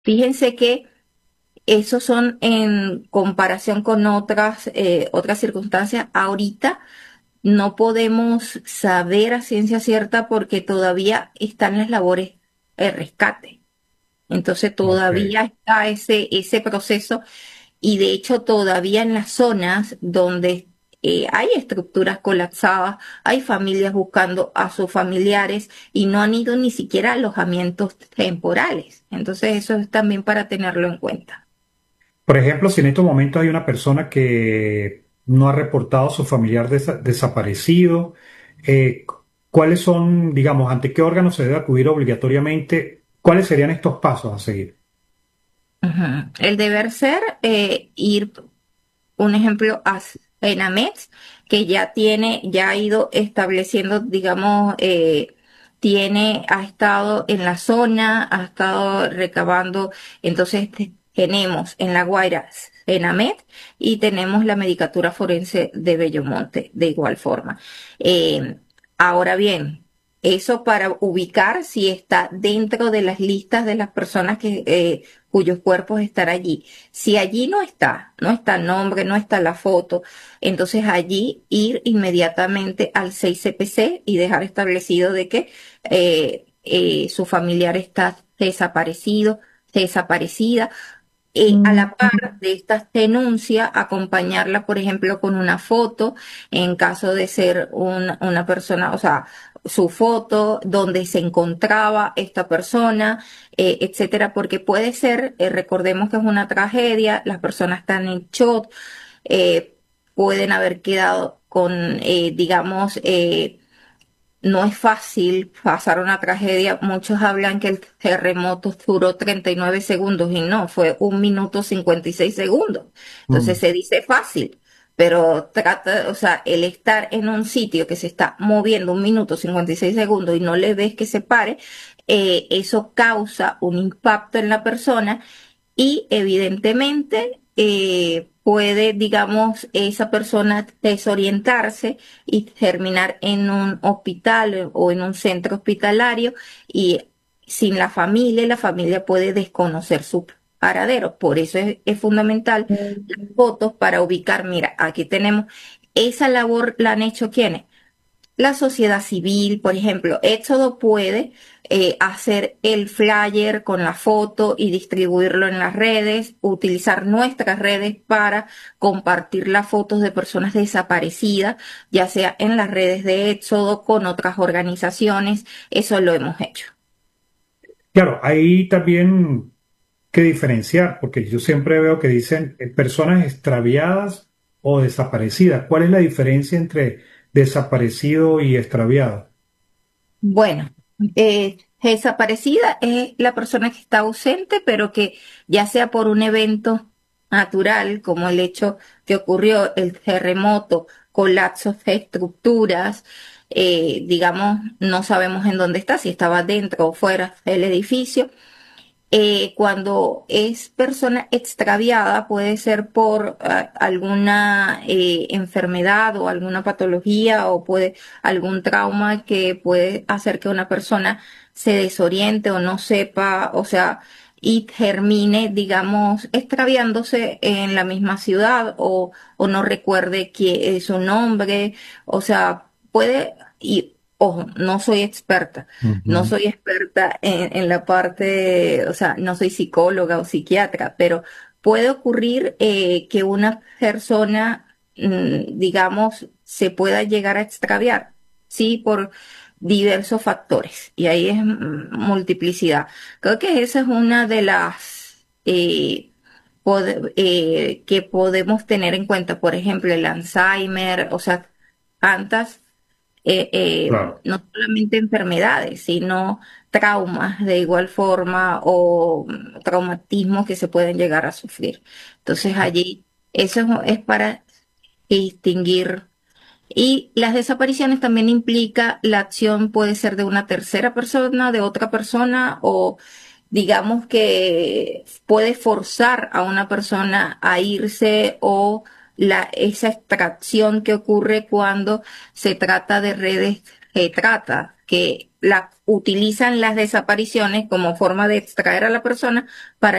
Fíjense que esos son en comparación con otras circunstancias. Ahorita no podemos saber a ciencia cierta porque todavía están las labores de rescate. Entonces Ok. todavía está ese proceso y de hecho todavía en las zonas donde hay estructuras colapsadas, hay familias buscando a sus familiares y no han ido ni siquiera a alojamientos temporales. Entonces eso es también para tenerlo en cuenta. Por ejemplo, si en estos momentos hay una persona que no ha reportado a su familiar desaparecido, ¿cuáles son, digamos, ante qué órgano se debe acudir obligatoriamente? ¿Cuáles serían estos pasos a seguir? Ujú. El deber ser ir, un ejemplo, a Enamex, que ya ha ido estableciendo, digamos, ha estado en la zona, ha estado recabando, entonces tenemos en La Guaira Enamet y tenemos la Medicatura Forense de Bellomonte, de igual forma. Eh, Ahora bien, eso para ubicar si está dentro de las listas de las personas cuyos cuerpos están allí. Si allí no está el nombre, no está la foto, entonces allí ir inmediatamente al 6CPC y dejar establecido de que su familiar está desaparecido, desaparecida. A la par de estas denuncias, acompañarla, por ejemplo, con una foto, en caso de ser una persona, o sea, su foto, donde se encontraba esta persona, etcétera, porque puede ser, recordemos que es una tragedia, las personas están en shock, eh, pueden haber quedado con, digamos, no es fácil pasar una tragedia. Muchos hablan que el terremoto duró 39 segundos y no, fue 1 minuto 56 segundos. Entonces Mm. se dice fácil, pero trata, o sea, el estar en un sitio que se está moviendo 1 minuto 56 segundos y no le ves que se pare, eso causa un impacto en la persona y evidentemente puede, digamos, esa persona desorientarse y terminar en un hospital o en un centro hospitalario y sin la familia puede desconocer su paradero. Por eso es fundamental las fotos para ubicar, mira, aquí tenemos, esa labor la han hecho quienes, la sociedad civil, por ejemplo. Éxodo puede hacer el flyer con la foto y distribuirlo en las redes, utilizar nuestras redes para compartir las fotos de personas desaparecidas, ya sea en las redes de Éxodo con otras organizaciones. Eso lo hemos hecho. Claro, hay también que diferenciar, porque yo siempre veo que dicen personas extraviadas o desaparecidas. ¿Cuál es la diferencia entre desaparecido y extraviado? Bueno, desaparecida es la persona que está ausente, pero que ya sea por un evento natural, como el hecho que ocurrió, el terremoto, colapsos de estructuras, digamos, no sabemos en dónde está, si estaba dentro o fuera del edificio. Cuando es persona extraviada, puede ser por alguna enfermedad o alguna patología o puede algún trauma que puede hacer que una persona se desoriente o no sepa, o sea, y termine, digamos, extraviándose en la misma ciudad o no recuerde su nombre, o sea, puede, y ojo, no Ujú. soy experta en la parte, o sea, no soy psicóloga o psiquiatra, pero puede ocurrir que una persona, digamos, se pueda llegar a extraviar, ¿sí? Por diversos factores. Y ahí es multiplicidad. Creo que esa es una de las que podemos tener en cuenta. Por ejemplo, el Alzheimer, o sea, tantas Claro. no solamente enfermedades, sino traumas de igual forma o traumatismos que se pueden llegar a sufrir. Entonces allí eso es para distinguir. Y las desapariciones también implica la acción puede ser de una tercera persona, de otra persona o digamos que puede forzar a una persona a irse o esa extracción que ocurre cuando se trata de redes trata, que utilizan las desapariciones como forma de extraer a la persona para